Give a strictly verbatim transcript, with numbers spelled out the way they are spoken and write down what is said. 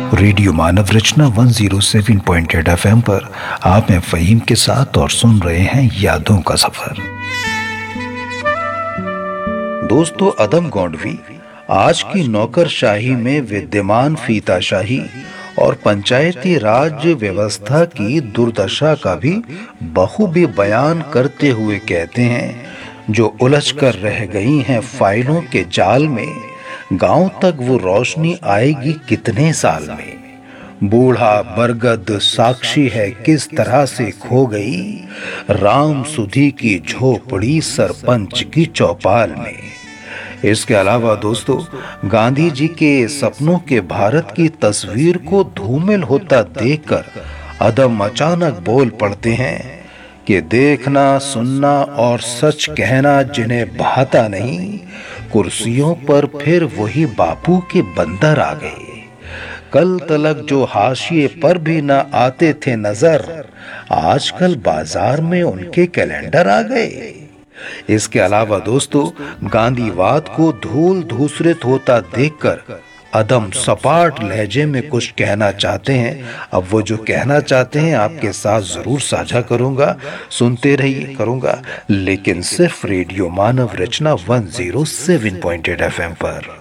Radio मानव रचना एक सौ सात पॉइंट आठ एफएम पर आप हैं फ़हीम के साथ और सुन रहे हैं यादों का सफर। दोस्तों, अदम गौंडवी आज की नौकरशाही में विद्यमान फीताशाही और पंचायती राज व्यवस्था की दुर्दशा का भी बखूबी बयान करते हुए कहते हैं, जो उलझ कर रह गई हैं फाइलों के जाल में, गांव तक वो रोशनी आएगी कितने साल में। बूढ़ा बरगद साक्षी है किस तरह से खो गई, राम सुधी की झोपड़ी सरपंच की चौपाल में। इसके अलावा दोस्तों, गांधी जी के सपनों के भारत की तस्वीर को धूमिल होता देखकर अदम अचानक बोल पड़ते हैं कि देखना, सुनना और सच कहना जिन्हें भाता नहीं, कुर्सियों पर फिर वही बापू के बंदर आ गए। कल तलक जो हाशिए पर भी न आते थे नजर, आजकल बाजार में उनके कैलेंडर आ गए। इसके अलावा दोस्तों, गांधीवाद को धूल धूसरित होता देखकर अदम सपाट लहजे में कुछ कहना चाहते हैं। अब वो जो कहना चाहते हैं आपके साथ जरूर साझा करूंगा, सुनते रहिए करूंगा, लेकिन सिर्फ रेडियो मानव रचना एक सौ सात पॉइंट आठ एफएम पर।